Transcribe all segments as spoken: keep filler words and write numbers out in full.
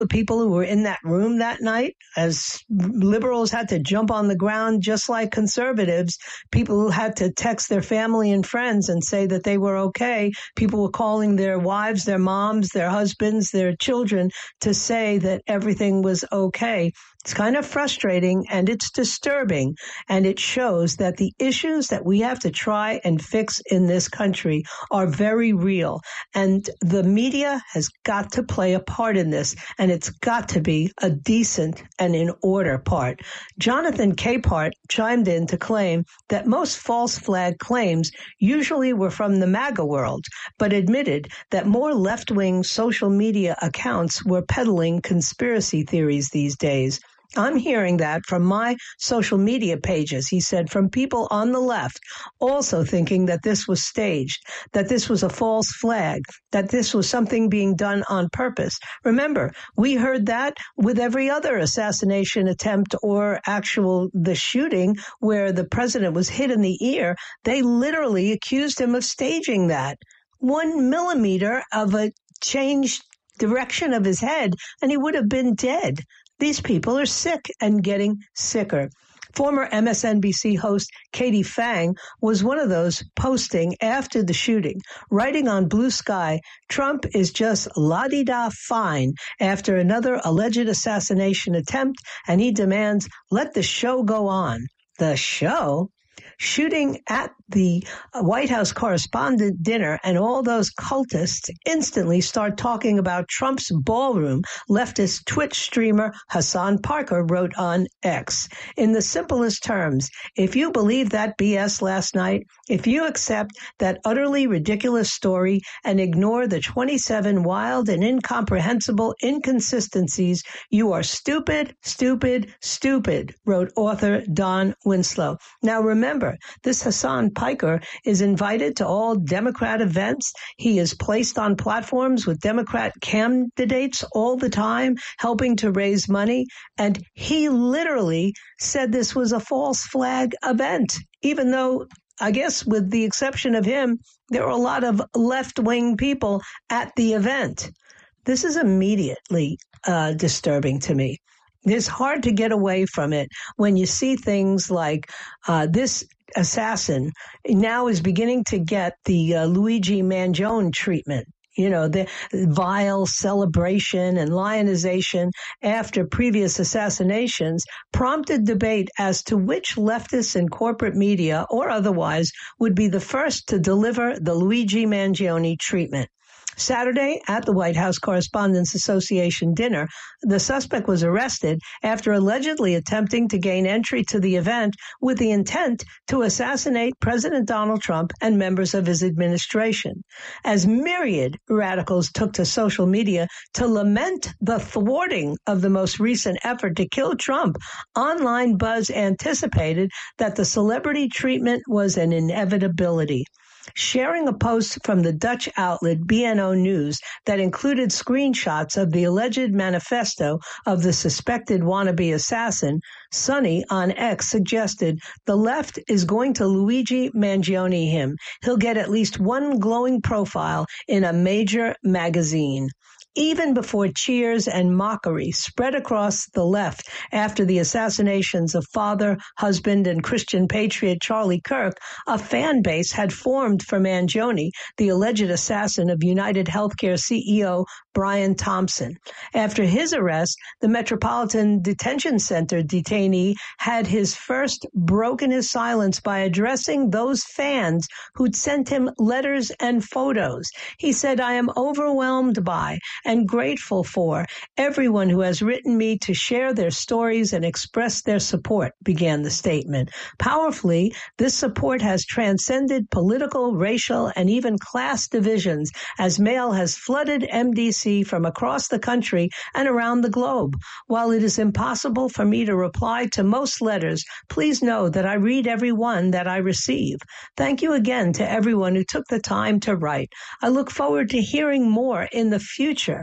the people who were in that room that night, as liberals had to jump on the ground just like conservatives, people who had to text their family and friends and say that they were okay. People were calling their wives, their moms, their husbands, their children to say that everything was okay. It's kind of frustrating and it's disturbing, and it shows that the issues that we have to try and fix in this country are very real, and the media has got to play a part in this, and it's got to be a decent and in order part. Jonathan Capehart chimed in to claim that most false flag claims usually were from the MAGA world, but admitted that more left-wing social media accounts were peddling conspiracy theories these days. I'm hearing that from my social media pages, he said, from people on the left, also thinking that this was staged, that this was a false flag, that this was something being done on purpose. Remember, we heard that with every other assassination attempt or actual the shooting where the president was hit in the ear. They literally accused him of staging that. One millimeter of a changed direction of his head, and he would have been dead. These people are sick and getting sicker. Former M S N B C host Katie Phang was one of those posting after the shooting, writing on Blue Sky, Trump is just la-di-da fine after another alleged assassination attempt, and he demands, let the show go on. The show? Shooting at the White House correspondent dinner, and all those cultists instantly start talking about Trump's ballroom, leftist Twitch streamer Hassan Parker wrote on X. In the simplest terms, if you believe that B S last night, if you accept that utterly ridiculous story and ignore the twenty-seven wild and incomprehensible inconsistencies, you are stupid, stupid, stupid, wrote author Don Winslow. Now remember, this Hassan Piker is invited to all Democrat events. He is placed on platforms with Democrat candidates all the time, helping to raise money. And he literally said this was a false flag event, even though, I guess with the exception of him, there were a lot of left-wing people at the event. This is immediately uh, disturbing to me. It's hard to get away from it when you see things like uh, this assassin now is beginning to get the uh, Luigi Mangione treatment. You know, the vile celebration and lionization after previous assassinations prompted debate as to which leftists in corporate media or otherwise would be the first to deliver the Luigi Mangione treatment. Saturday, at the White House Correspondents Association dinner, the suspect was arrested after allegedly attempting to gain entry to the event with the intent to assassinate President Donald Trump and members of his administration. As myriad radicals took to social media to lament the thwarting of the most recent effort to kill Trump, online buzz anticipated that the celebrity treatment was an inevitability. Sharing a post from the Dutch outlet B N O News that included screenshots of the alleged manifesto of the suspected wannabe assassin, Sonny on X suggested the left is going to Luigi Mangione him. He'll get at least one glowing profile in a major magazine. Even before cheers and mockery spread across the left after the assassinations of father, husband, and Christian patriot Charlie Kirk, a fan base had formed for Mangione, the alleged assassin of United Healthcare C E O Brian Thompson. After his arrest, the Metropolitan Detention Center detainee had his first broken his silence by addressing those fans who'd sent him letters and photos. He said, I am overwhelmed by and grateful for everyone who has written me to share their stories and express their support, began the statement. Powerfully, this support has transcended political, racial, and even class divisions as mail has flooded M D C from across the country and around the globe. While it is impossible for me to reply to most letters, please know that I read every one that I receive. Thank you again to everyone who took the time to write. I look forward to hearing more in the future.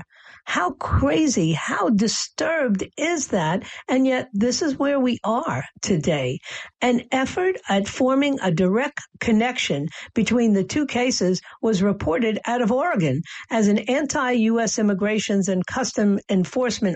How crazy, how disturbed is that? And yet this is where we are today. An effort at forming a direct connection between the two cases was reported out of Oregon as an anti-U S Immigrations and Custom Enforcement